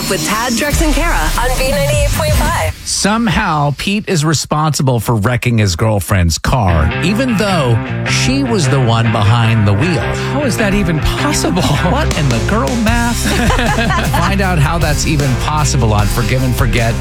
with Tad, Drex, and Kara on B98.5. Somehow, Pete is responsible for wrecking his girlfriend's car, even though she was the one behind the wheel. How is that even possible? What in the girl math? Find out how that's even possible on Forgive and Forget